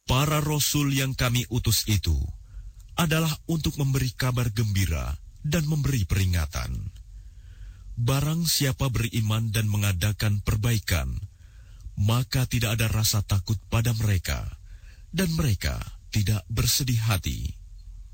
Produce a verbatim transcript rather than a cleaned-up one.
Para rasul yang kami utus itu adalah untuk memberi kabar gembira dan memberi peringatan. Barang siapa beriman dan mengadakan perbaikan, maka tidak ada rasa takut pada mereka, dan mereka tidak bersedih hati.